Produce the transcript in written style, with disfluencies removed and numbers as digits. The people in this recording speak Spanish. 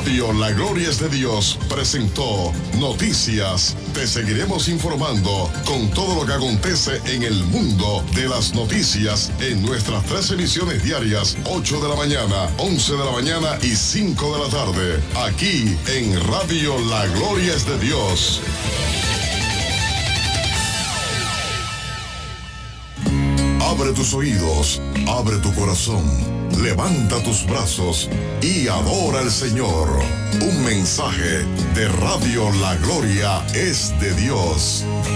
Radio La Gloria es de Dios presentó Noticias. Te seguiremos informando con todo lo que acontece en el mundo de las noticias en nuestras 3 emisiones diarias, 8 de la mañana, 11 de la mañana y 5 de la tarde, aquí en Radio La Gloria es de Dios. Abre tus oídos, abre tu corazón, levanta tus brazos y adora al Señor. Un mensaje de Radio La Gloria es de Dios.